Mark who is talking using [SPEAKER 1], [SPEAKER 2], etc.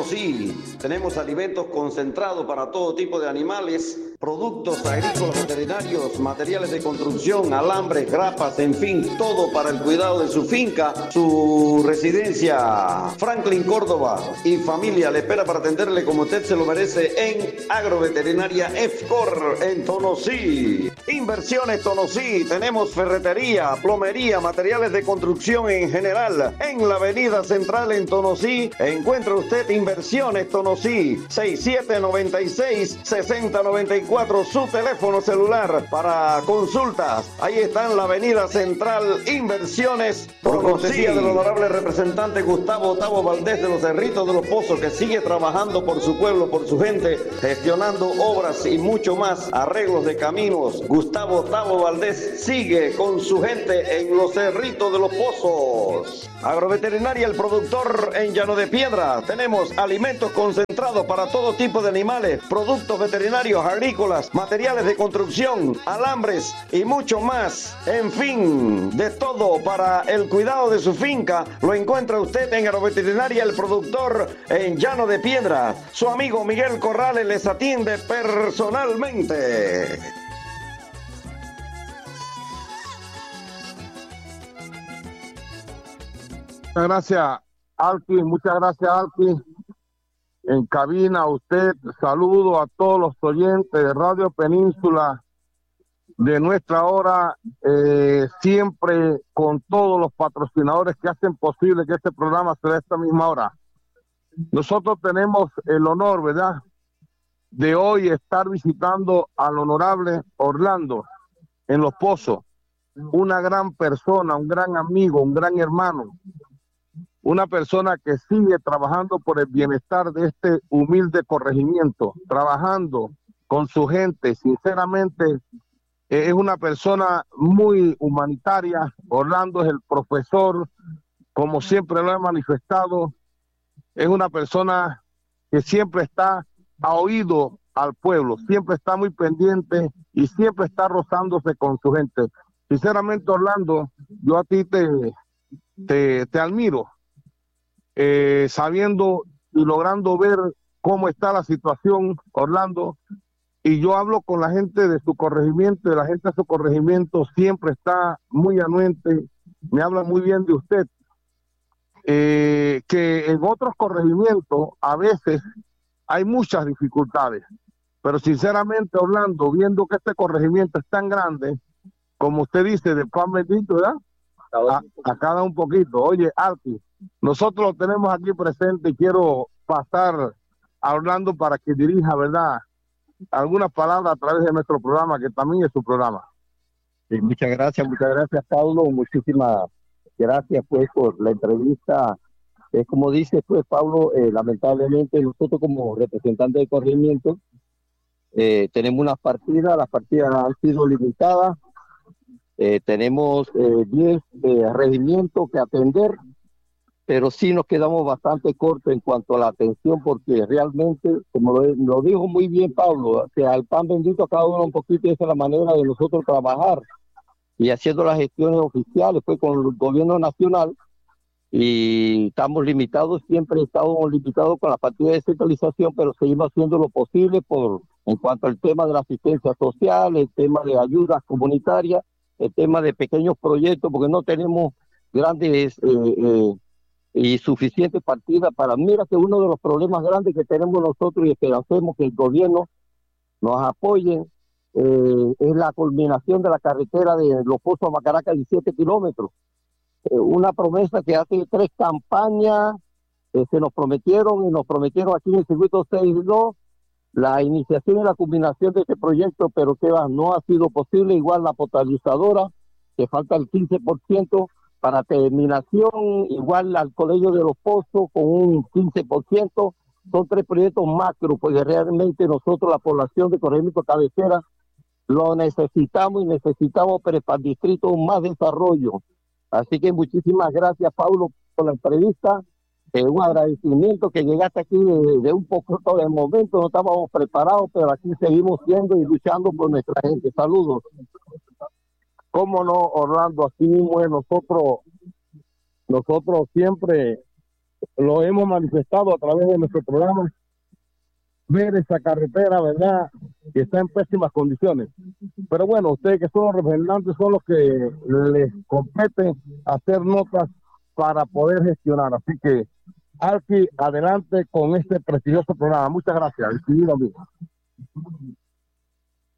[SPEAKER 1] Tonosí. Tenemos alimentos concentrados para todo tipo de animales, productos agrícolas, veterinarios, materiales de construcción, alambres, grapas, en fin, todo para el cuidado de su finca, su residencia. Franklin Córdoba y familia le espera para atenderle como usted se lo merece en Agroveterinaria EFCOR en Tonosí. Inversiones Tonosí, tenemos ferretería, plomería, materiales de construcción en general. En la avenida central en Tonosí encuentra usted Inversiones Tonosí, 6796-6094, su teléfono celular para consultas. Ahí está en la avenida central Inversiones Tonosí. Por cortesía del honorable representante Gustavo Otavo Valdés de los Cerritos de los Pozos, que sigue trabajando por su pueblo, por su gente, gestionando obras y mucho más, arreglos de caminos. Gustavo Otavo Valdés sigue con su gente en los Cerritos de los Pozos. Agroveterinaria El Productor en Llano de Piedra. Tenemos alimentos concentrados para todo tipo de animales, productos veterinarios, agrícolas, materiales de construcción, alambres y mucho más. En fin, de todo para el cuidado de su finca lo encuentra usted en Agroveterinaria El Productor en Llano de Piedra. Su amigo Miguel Corrales les atiende personalmente.
[SPEAKER 2] Muchas gracias, Alki. Muchas gracias, Alki. En cabina, a usted, saludo a todos los oyentes de Radio Península de nuestra hora, siempre con todos los patrocinadores que hacen posible que este programa se dé a esta misma hora. Nosotros tenemos el honor, ¿verdad?, de hoy estar visitando al honorable Orlando en Los Pozos, una gran persona, un gran amigo, un gran hermano, una persona que sigue trabajando por el bienestar de este humilde corregimiento, trabajando con su gente. Sinceramente, es una persona muy humanitaria. Orlando es el profesor, como siempre lo he manifestado, es una persona que siempre está a oído al pueblo, siempre está muy pendiente y siempre está rozándose con su gente. Sinceramente, Orlando, yo a ti te admiro, sabiendo y logrando ver cómo está la situación, Orlando, y yo hablo con la gente de su corregimiento, y la gente de su corregimiento siempre está muy anuente, me habla muy bien de usted, que en otros corregimientos a veces hay muchas dificultades, pero sinceramente, Orlando, viendo que este corregimiento es tan grande, como usted dice, de pan bendito, ¿verdad? A cada un poquito. Oye, Alki, nosotros lo tenemos aquí presente y quiero pasar a Orlando para que dirija, ¿verdad?, algunas palabras a través de nuestro programa, que también es su programa.
[SPEAKER 3] Sí, muchas gracias, Paulo. Muchísimas gracias, pues, por la entrevista. Como dice, pues, Paulo, lamentablemente nosotros como representantes de corregimiento tenemos unas partidas, las partidas han sido limitadas. Tenemos 10 regimientos que atender, pero sí nos quedamos bastante cortos en cuanto a la atención, porque realmente, como lo dijo muy bien Pablo, o sea, el pan bendito a cada uno un poquito, y esa es la manera de nosotros trabajar y haciendo las gestiones oficiales pues con el gobierno nacional, y estamos limitados, siempre estamos limitados con la partida de descentralización, pero seguimos haciendo lo posible en cuanto al tema de la asistencia social, el tema de ayudas comunitarias, el tema de pequeños proyectos, porque no tenemos grandes y suficientes partidas para... Mira que uno de los problemas grandes que tenemos nosotros, y que hacemos que el gobierno nos apoye, es la culminación de la carretera de Los Pozos a Macaraca, 17 kilómetros. Una promesa que hace 3 campañas se nos prometieron, y nos prometieron aquí en el circuito 6-2 la iniciación y la culminación de este proyecto, pero que no ha sido posible. Igual la potabilizadora, que falta el 15% para terminación, igual al Colegio de Los Pozos con un 15%. Son 3 proyectos macro, porque realmente nosotros, la población de corregimiento cabecera, lo necesitamos, y necesitamos, pero para el distrito más desarrollo. Así que muchísimas gracias, Paulo, por la entrevista. Un agradecimiento que llegaste aquí de un poco todo el momento, no estábamos preparados, pero aquí seguimos siendo y luchando por nuestra gente. Saludos.
[SPEAKER 2] Cómo no, Orlando, así mismo es. Nosotros siempre lo hemos manifestado a través de nuestro programa, ver esa carretera, ¿verdad?, que está en pésimas condiciones. Pero bueno, ustedes que son los representantes son los que les compete hacer notas para poder gestionar. Así que, Alki, adelante con este prestigioso programa. Muchas gracias. Decidido, amigo.